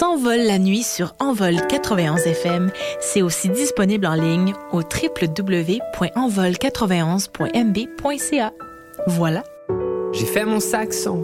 S'envole la nuit sur Envol 91 FM. C'est aussi disponible en ligne au www.envol91.mb.ca. Voilà. J'ai fait mon saxon.